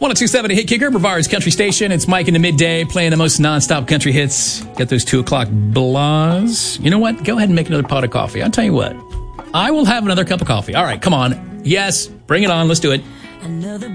102.7 Hit Kicker, Brevard's country station. It's Mike in the midday playing the most nonstop country hits. Get those 2 o'clock blahs. You know what? Go ahead and make another pot of coffee. I'll tell you what. I will have another cup of coffee. All right, come on. Yes, bring it on. Let's do it.